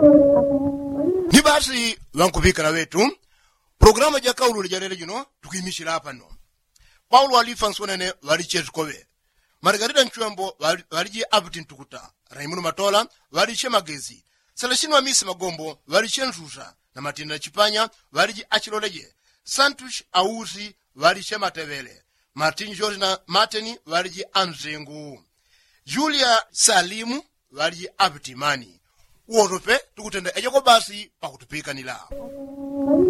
Ni basi wankupika na wetu programa ja kaulu lijarele juno tukimishira hapa no. Paulo alifansonene walichetukowe. Margarida Nchwembo walije Abutin Tukuta. Raimundo Matola waliche Magezi. Celestino Amisi Magombo waliche Nzuza na Matinda Chipanya walije Achiloleje. Santush Ausi waliche Matevele. Martin George na Martini walije Anzengu. Julia Salimu walije Abutimani. Uorope tukutenda ejoko basi pakutupika nila.